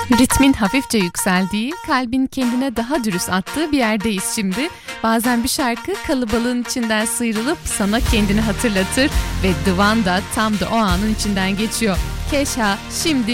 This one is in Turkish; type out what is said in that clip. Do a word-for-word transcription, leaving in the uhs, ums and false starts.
Ritmin hafifçe yükseldiği, kalbin kendine daha dürüst attığı bir yerdeyiz şimdi. Bazen bir şarkı kalabalığın içinden sıyrılıp sana kendini hatırlatır ve divan da tam da o anın içinden geçiyor. Keşa şimdi